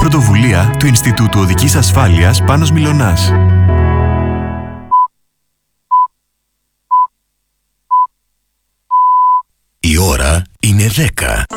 πρωτοβουλία του Ινστιτούτου Οδικής Ασφάλειας Πάνος Μιλωνάς. Η ώρα είναι 10.